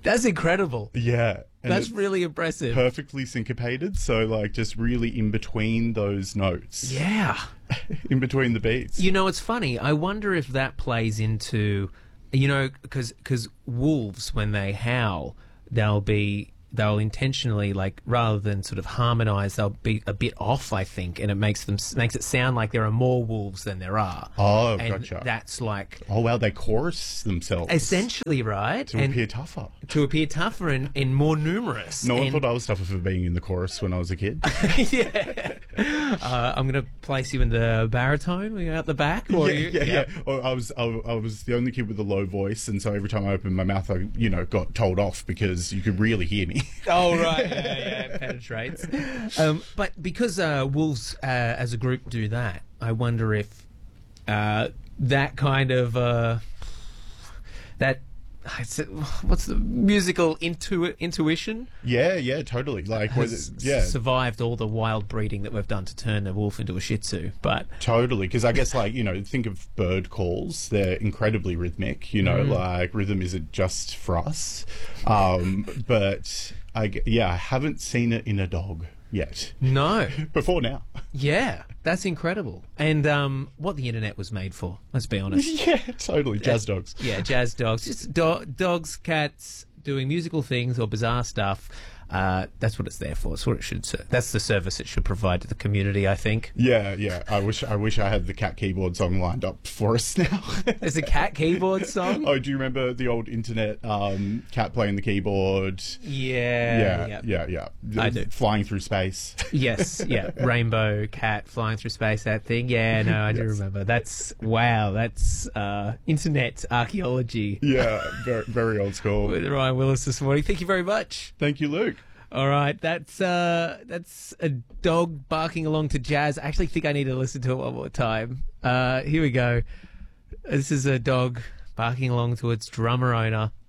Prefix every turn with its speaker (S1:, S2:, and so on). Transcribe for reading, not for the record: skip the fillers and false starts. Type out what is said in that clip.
S1: That's incredible.
S2: Yeah. And
S1: That's
S2: it's
S1: really impressive.
S2: perfectly syncopated, so like just really in between those notes.
S1: Yeah.
S2: In between the beats.
S1: You know, it's funny. I wonder if that plays into, you know, because wolves, when they howl, they'll intentionally, like, rather than sort of harmonise, they'll be a bit off, I think, and it makes it sound like there are more wolves than there are.
S2: Oh,
S1: and
S2: gotcha.
S1: That's like
S2: Oh, wow, they chorus themselves.
S1: essentially right,
S2: To appear tougher.
S1: to appear tougher and more numerous.
S2: No one
S1: And-
S2: thought I was tougher for being in the chorus when I was a kid.
S1: yeah. I'm going to place you in the baritone. Are you out the back? Or
S2: yeah. Or I was the only kid with a low voice, and so every time I opened my mouth, I got told off because you could really hear me.
S1: Oh, right. Yeah, it penetrates. But because wolves as a group do that, I wonder if that kind of what's the musical intuition
S2: Yeah, totally. Like,
S1: has survived all the wild breeding that we've done to turn a wolf into a Shih Tzu. But
S2: totally. Because I guess, like, think of bird calls. They're incredibly rhythmic. Like, rhythm isn't just for us. But I haven't seen it in a dog yet.
S1: no,
S2: Before now.
S1: yeah, that's incredible. And what the internet was made for, let's be honest.
S2: Yeah, totally. Jazz dogs.
S1: Yeah, jazz dogs. Just dogs, cats doing musical things or bizarre stuff. That's what it's there for. It's what it should serve. That's the service it should provide to the community, I think.
S2: Yeah. I wish I had the cat keyboard song lined up for us now.
S1: There's a cat keyboard song.
S2: Oh, do you remember the old internet cat playing the keyboard?
S1: Yeah. I do.
S2: Flying through space.
S1: Yes, yeah. Rainbow cat flying through space, that thing. Yeah, no, I do remember. That's internet archaeology.
S2: Yeah, very, very old school.
S1: With Ryan Willis this morning. Thank you very much.
S2: Thank you, Luke.
S1: All right, that's a dog barking along to jazz. I actually think I need to listen to it one more time. Here we go. This is a dog barking along to its drummer owner.